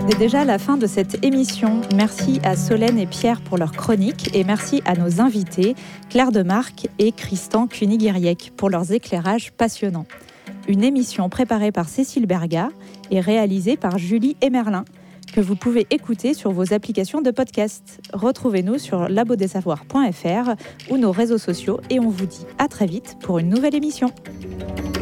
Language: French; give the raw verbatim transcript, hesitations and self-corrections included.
C'est déjà la fin de cette émission. Merci à Solène et Pierre pour leur chronique et merci à nos invités, Claire Demarque et Christan Koenig-Yriek, pour leurs éclairages passionnants. Une émission préparée par Cécile Berga et réalisée par Julie Emerlin, que vous pouvez écouter sur vos applications de podcast. Retrouvez-nous sur labo des savoirs point f r ou nos réseaux sociaux et on vous dit à très vite pour une nouvelle émission.